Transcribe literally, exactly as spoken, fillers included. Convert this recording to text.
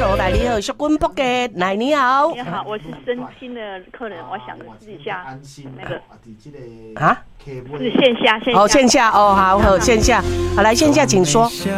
Hello， 来你好，是滚博嘅，来你好。 你好，我是申新的客人，我想试一下那个啊， 是线下线下哦，线下哦，好好线下，好来线下，请说。